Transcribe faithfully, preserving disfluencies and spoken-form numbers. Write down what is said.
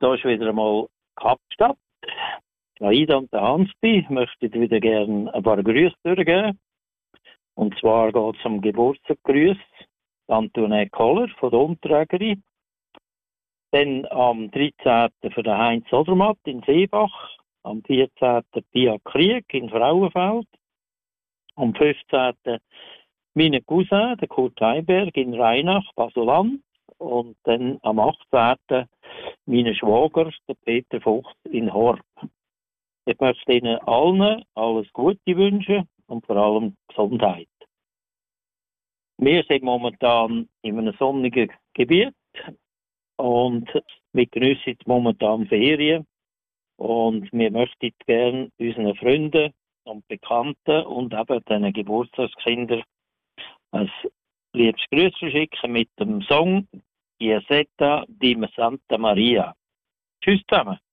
da ist wieder einmal Kapstadt. Aida und der Hansby möchten wieder gerne ein paar Grüße durchgeben. Und zwar geht es um Geburtstagsgrüße. Antoinette Koller von der Unterägeri. Dann am dreizehnten für den Heinz Odermatt in Seebach. Am vierzehnten Pia Krieg in Frauenfeld. Am fünfzehnten meine Cousin, der Kurt Heiberg in Rheinach, Basolan. Und dann am achtzehnten meine Schwager, der Peter Fuchs in Horb. Ich möchte Ihnen allen alles Gute wünschen und vor allem Gesundheit. Wir sind momentan in einem sonnigen Gebiet und wir geniessen jetzt momentan Ferien. Und wir möchten gerne unseren Freunden und Bekannten und eben den Geburtstagskindern ein liebes Grüße schicken mit dem Song Piazzetta di Santa Maria. Tschüss zusammen.